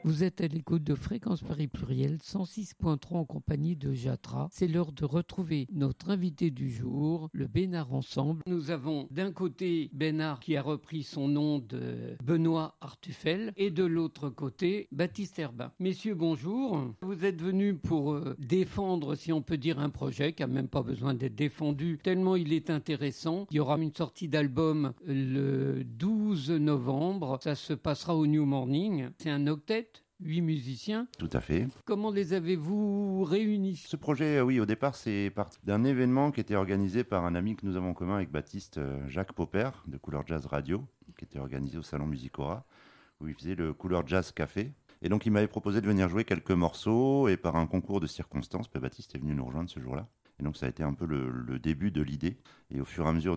Vous êtes à l'écoute de Fréquence Paris Pluriel 106.3 en compagnie de Jatra. C'est l'heure de retrouver notre invité du jour, le Bénard Ensemble. Nous avons d'un côté Bénard qui a repris son nom de Benoît Artufel et de l'autre côté Baptiste Herbin. Messieurs, bonjour. Vous êtes venus pour défendre, si on peut dire, un projet qui n'a même pas besoin d'être défendu tellement il est intéressant. Il y aura une sortie d'album le 12 novembre. Ça se passera au New Morning. C'est un octet. 8 musiciens. Tout à fait. Comment les avez-vous réunis ? Ce projet, oui, au départ, c'est parti d'un événement qui était organisé par un ami que nous avons en commun avec Baptiste, Jacques Popper, de Couleur Jazz Radio, qui était organisé au Salon Musicora, où il faisait le Couleur Jazz Café. Et donc, il m'avait proposé de venir jouer quelques morceaux, et par un concours de circonstances, Baptiste est venu nous rejoindre ce jour-là. Et donc, ça a été un peu le début de l'idée. Et au fur et à mesure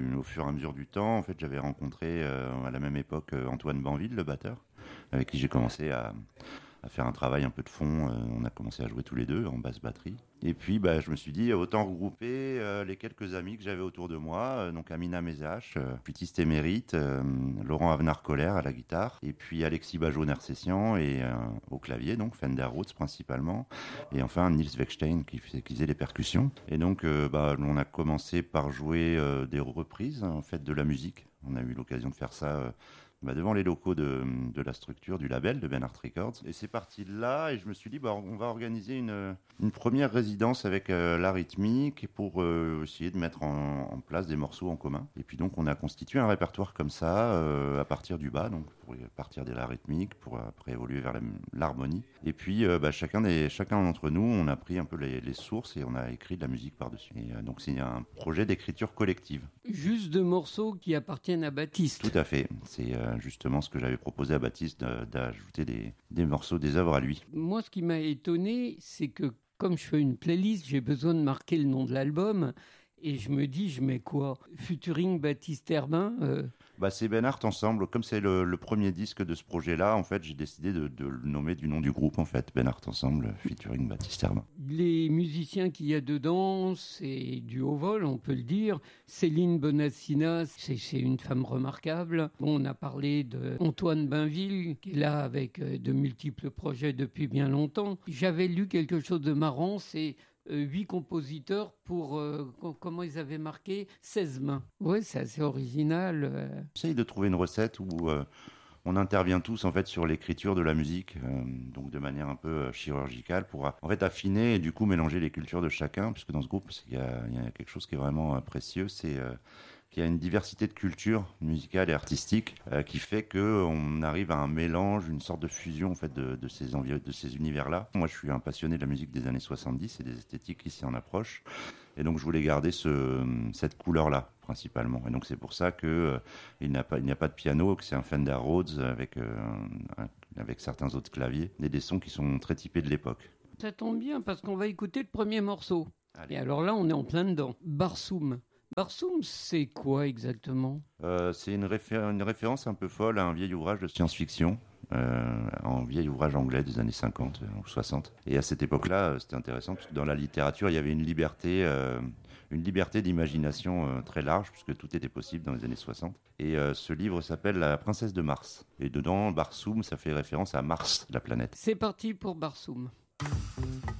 du temps, en fait, j'avais rencontré à la même époque Antoine Banville, le batteur, avec qui j'ai commencé à faire un travail un peu de fond. On a commencé à jouer tous les deux en basse batterie. Et puis, je me suis dit, autant regrouper les quelques amis que j'avais autour de moi. Donc, Amina Mezache, flûtiste émérite, Laurent Avenard-Colère à la guitare, et puis Alexis Bajot-Nersessian et au clavier, donc Fender Rhodes principalement, et enfin Nils Weckstein qui faisait les percussions. Et donc, on a commencé par jouer des reprises, en fait, de la musique. On a eu l'occasion de faire ça devant les locaux de la structure du label de Ben Art Records. Et c'est parti de là, et je me suis dit, on va organiser une première résidence avec la rythmique pour essayer de mettre en place des morceaux en commun. Et puis donc, on a constitué un répertoire comme ça, à partir du bas, donc pour partir de la rythmique, pour après évoluer vers l'harmonie. Et puis, chacun d'entre nous, on a pris un peu les sources et on a écrit de la musique par-dessus. Et donc, c'est un projet d'écriture collective. Juste de morceaux qui appartiennent à Baptiste. Tout à fait. C'est justement ce que j'avais proposé à Baptiste, d'ajouter des morceaux, des œuvres à lui. Moi, ce qui m'a étonné, c'est que comme je fais une playlist, j'ai besoin de marquer le nom de l'album. Et je me dis, je mets quoi ? Featuring Baptiste Herbin c'est Ben Art Ensemble. Comme c'est le premier disque de ce projet-là, en fait, j'ai décidé de le nommer du nom du groupe, en fait. Ben Art Ensemble, featuring Baptiste Herbin. Les musiciens qu'il y a dedans, c'est du haut vol, on peut le dire. Céline Bonassina, c'est une femme remarquable. On a parlé d'Antoine Bainville, qui est là avec de multiples projets depuis bien longtemps. J'avais lu quelque chose de marrant, c'est 8 compositeurs pour, comment ils avaient marqué, 16 mains. Ouais, c'est assez original. J'essaye de trouver une recette où on intervient tous en fait sur l'écriture de la musique, donc de manière un peu chirurgicale pour en fait affiner et du coup mélanger les cultures de chacun, puisque dans ce groupe il y a quelque chose qui est vraiment précieux, c'est qu'il y a une diversité de cultures musicales et artistiques qui fait que on arrive à un mélange, une sorte de fusion en fait de ces univers-là. Moi, je suis un passionné de la musique des années 70 et des esthétiques qui s'y en approchent, et donc je voulais garder cette couleur-là principalement. Et donc c'est pour ça que il n'y a pas de piano, que c'est un Fender Rhodes avec certains autres claviers, et des sons qui sont très typés de l'époque. Ça tombe bien parce qu'on va écouter le premier morceau. Allez. Et alors là, on est en plein dedans. Barsoum. Barsoum, c'est quoi exactement ? C'est une référence un peu folle à un vieil ouvrage de science-fiction, un vieil ouvrage anglais des années 50 ou 60. Et à cette époque-là, c'était intéressant parce que dans la littérature, il y avait une liberté d'imagination très large, puisque tout était possible dans les années 60. Et ce livre s'appelle La princesse de Mars. Et dedans, Barsoum, ça fait référence à Mars, la planète. C'est parti pour Barsoum.